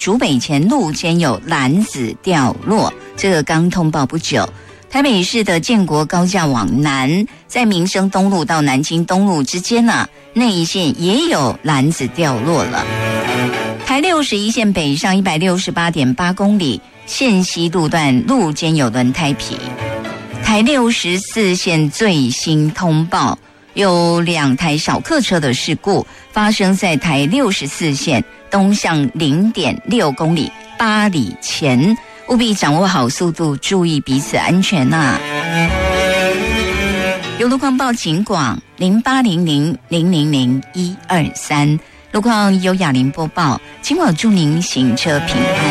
竹北前路间有篮子掉落，这个刚通报不久。台北市的建国高架往南，在民生东路到南京东路之间呢，内一线也有篮子掉落了。台61线北上 168.8 公里，线西路段路间有轮胎皮。台64线最新通报，有2台小客车的事故发生在台64线东向 0.6 公里8里前，务必掌握好速度，注意彼此安全啊。有路况报警广0800000123，路况由雅玲播报，今晚祝您行车平安。